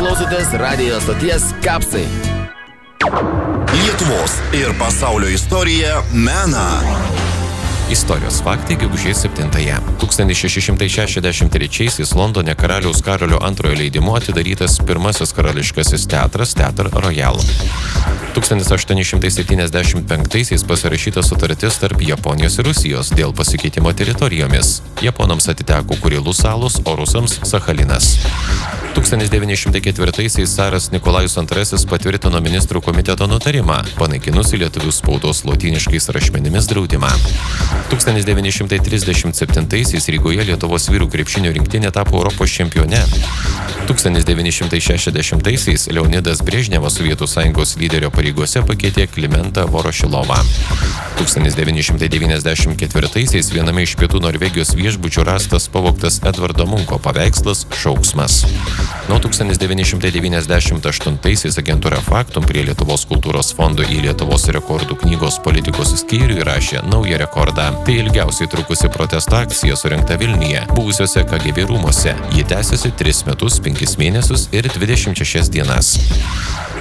klausotės radijo stoties Kapsai. Lietuvos ir pasaulio istorija mena. Istorijos faktai gegužės 7-ąją. 1663-aisiais Londone karaliaus Karolio II leidimu atidarytas pirmasis karališkasis teatras Teatr Royal. 1875-aisiais pasirašyta sutartis tarp Japonijos ir Rusijos dėl pasikeitimo teritorijomis. Japonams atiteko Kurilų salos, o rusams Sachalinas. 1904-aisiais caras Nikolajus II patvirtino ministrų komiteto nutarimą, panaikinusi lietuvių spaudos lotyniškais rašmenimis draudimą. 1937-aisiais Rygoje Lietuvos vyrų krepšinio rinktinė tapo Europos čempione. 1960-aisiais Leonidas Brežnevas Sovietų Sąjungos lyderio pareigose pakeitė Klimentą Vorošilovą. 1994-aisiais viename iš pietų Norvegijos viešbučių rastas pavogtas Edvardo Munko paveikslas Šauksmas. Nuo 1998-aisiais agentūra Faktum prie Lietuvos kultūros fondo į Lietuvos rekordų knygos politikos skyrių įrašė naują rekordą. Tai ilgiausiai trukusi protesto akcija surengta Vilniuje, buvusiuose KGB rūmuose. Ji tęsiasi 3 metus, 5 mėnesius ir 26 dienas.